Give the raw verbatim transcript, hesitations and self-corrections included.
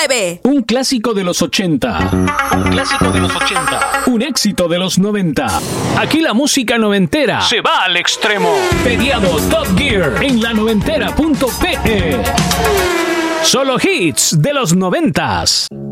nueve. Un clásico de los ochenta. Un clásico de los ochenta. Un éxito de los noventa. Aquí la música noventera se va al extremo. Pediado Top Gear en la noventera punto pe. Solo hits de los noventas.